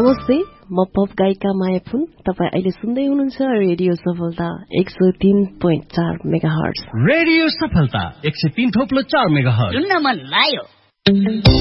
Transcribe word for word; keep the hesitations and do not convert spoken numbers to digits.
नमस्ते, म पप गायिका माया फुन। तपाईँ अहिले सुन्दै हुनुहुन्छ रेडियो सफलता एक सय तीन पोइन्ट चार मेगा हर्ट्ज। रेडियो सफलता एक सय तीन थोप्लो चार मेगा हर्ट्ज। सुन्न मन लाग्यो।